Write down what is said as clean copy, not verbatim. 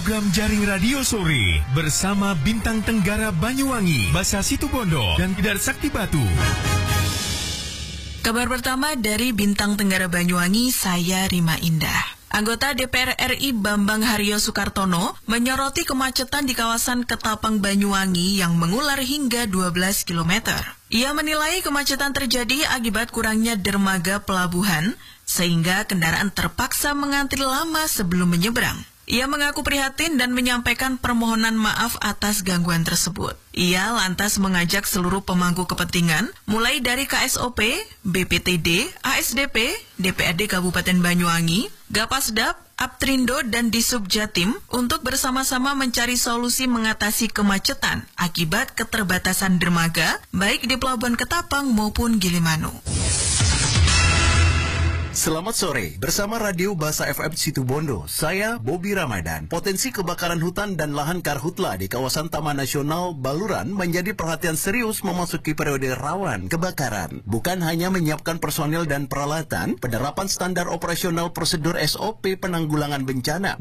program jaring radio sore bersama Bintang Tenggara Banyuwangi, Basa Situbondo, dan Tidar Sakti Batu. Kabar pertama dari Bintang Tenggara Banyuwangi, saya Rima Indah. Anggota DPR RI Bambang Haryo Soekartono menyoroti kemacetan di kawasan Ketapang Banyuwangi yang mengular hingga 12 km. Ia menilai kemacetan terjadi akibat kurangnya dermaga pelabuhan, sehingga kendaraan terpaksa mengantri lama sebelum menyeberang. Ia mengaku prihatin dan menyampaikan permohonan maaf atas gangguan tersebut. Ia lantas mengajak seluruh pemangku kepentingan, mulai dari KSOP, BPTD, ASDP, DPRD Kabupaten Banyuwangi, Gapasdap, Aptrindo, dan Disub Jatim untuk bersama-sama mencari solusi mengatasi kemacetan akibat keterbatasan dermaga, baik di Pelabuhan Ketapang maupun Gilimanuk. Selamat sore, bersama Radio Basa FM Situbondo, saya Bobby Ramadan. Potensi kebakaran hutan dan lahan karhutla di kawasan Taman Nasional Baluran menjadi perhatian serius memasuki periode rawan kebakaran. Bukan hanya menyiapkan personel dan peralatan, penerapan standar operasional prosedur SOP penanggulangan bencana